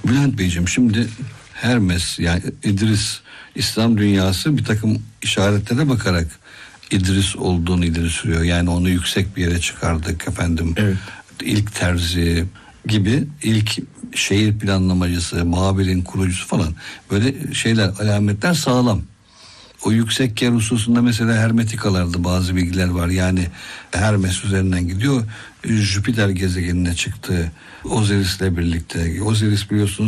Bülent Beyciğim, şimdi Hermes, yani İdris, İslam dünyası bir takım işaretlere bakarak İdris olduğunu ileri sürüyor. Yani onu yüksek bir yere çıkardık efendim. Evet. İlk terzi gibi, ilk şehir planlamacısı, Babil'in kurucusu falan, böyle şeyler, alametler sağlam. O yüksek yer hususunda mesela hermetikalarda bazı bilgiler var. Yani Hermes üzerinden gidiyor, Jüpiter gezegenine çıktı Osiris'le birlikte. Osiris biliyorsunuz